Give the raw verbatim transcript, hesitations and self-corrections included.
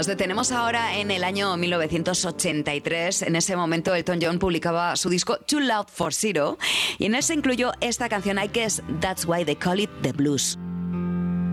Nos detenemos ahora en el año mil novecientos ochenta y tres. En ese momento Elton John publicaba su disco Too Loud for Zero y en él se incluyó esta canción I Guess That's Why They Call It The Blues.